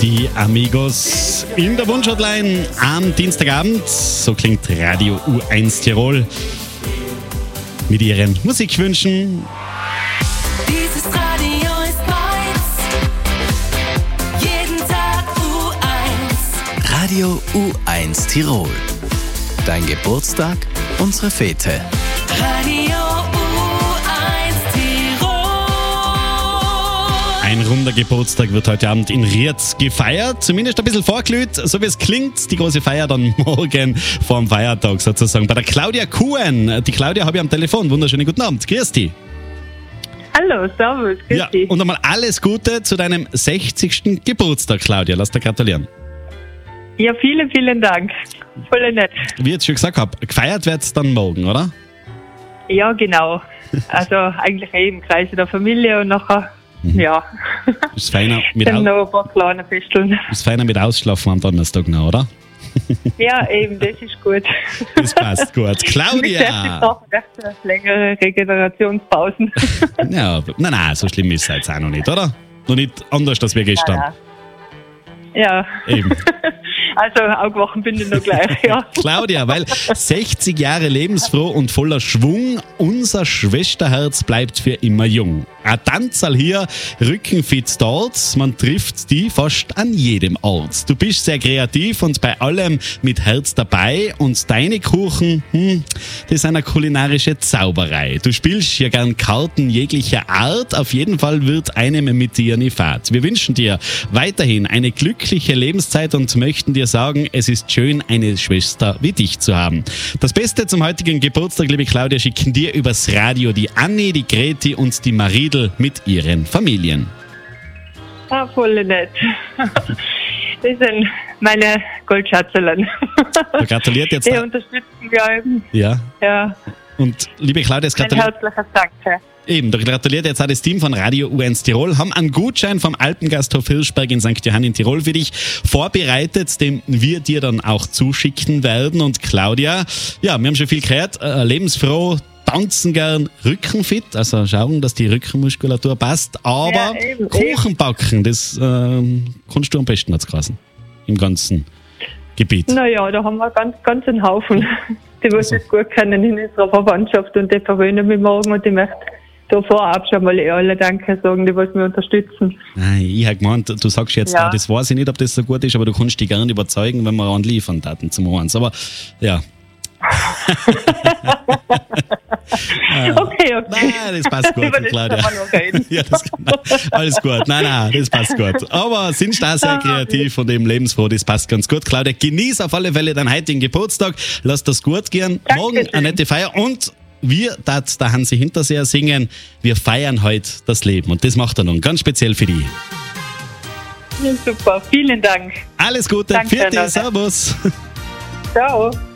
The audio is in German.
Die Amigos in der Wunschhotline am Dienstagabend. So klingt Radio U1 Tirol mit ihren Musikwünschen. Dieses Radio ist meins. Jeden Tag U1. Radio U1 Tirol. Dein Geburtstag, unsere Fete. Radio U1 Tirol. Ein runder Geburtstag wird heute Abend in Rietz gefeiert. Zumindest ein bisschen vorglüht, so wie es klingt. Die große Feier dann morgen vorm Feiertag sozusagen. Bei der Claudia Kuhn. Die Claudia habe ich am Telefon. Wunderschönen guten Abend. Grüß dich. Hallo, servus, grüß Ja, dich. und einmal alles Gute zu deinem 60. Geburtstag, Claudia. Lass dir gratulieren. Ja, vielen, vielen Dank. Voll nett. Wie ich jetzt schon gesagt habe, gefeiert wird es dann morgen, oder? Ja, genau. Also eigentlich im Kreise der Familie und nachher, ja, Ist feiner mit, dann noch ein paar kleine Festeln. ist feiner mit Ausschlafen am Donnerstag noch, oder? Ja, eben, das ist gut. Das passt gut. Wie gesagt, ich Claudia! brauche echt längere Regenerationspausen. Ja, nein, so schlimm ist es jetzt auch noch nicht, oder? Noch nicht anders als wir gestern. Ja, Eben. also aufgewacht bin ich noch gleich, ja. Claudia, weil 60 Jahre lebensfroh und voller Schwung, unser Schwesterherz bleibt für immer jung. Ein Tanzerl hier, Rückenfit dort, man trifft die fast an jedem Ort. Du bist sehr kreativ und bei allem mit Herz dabei und deine Kuchen, das ist eine kulinarische Zauberei. Du spielst ja gern Karten jeglicher Art, auf jeden Fall wird einem mit dir nie fad. Wir wünschen dir weiterhin eine glückliche Lebenszeit und möchten dir sagen, es ist schön, eine Schwester wie dich zu haben. Das Beste zum heutigen Geburtstag, liebe Claudia, schicken dir übers Radio die Anni, die Greti und die Maridel mit ihren Familien. Ah, voll nett. Das sind meine Goldschatzelein. Da gratuliert jetzt. Die unterstützen mich eben. Ja. Ja, Und liebe Claudia, es ein gratuliert. herzliches Danke. Eben, da gratuliert jetzt auch das Team von Radio U1 Tirol, haben einen Gutschein vom Alpengasthof Hirschberg in St. Johann in Tirol für dich vorbereitet, den wir dir dann auch zuschicken werden. Und Claudia, ja, wir haben schon viel gehört, lebensfroh, tanzen gern, rückenfit, also schauen, dass die Rückenmuskulatur passt, aber Ja, eben, Kuchen backen, das kannst du am besten als Grasen im ganzen Gebiet. Naja, da haben wir ganz einen Haufen, die was das gut kennen in unserer Verwandtschaft und die verwöhnen mich morgen und ich möchte da vorab schon mal alle Danke sagen, die was mich unterstützen. Nein, ich habe gemeint, du sagst jetzt, Ja. das weiß ich nicht, ob das so gut ist, aber du kannst dich gerne überzeugen, wenn wir anliefern Daten zum Eins. Aber ja. Okay. Nein, das passt gut, Über das Claudia. kann man noch reden. Ja, alles gut. Nein, das passt gut. Aber sind da sehr kreativ und eben lebensfroh, das passt ganz gut. Claudia, genieß auf alle Fälle deinen heutigen Geburtstag. Lass das gut gehen. Dankeschön. Morgen eine nette Feier und wir, das der Hansi Hinterseher singen, wir feiern heute das Leben. Und das macht er nun ganz speziell für dich. Super, vielen Dank. Alles Gute, Danke, Pfiat, danke. Servus. Ciao.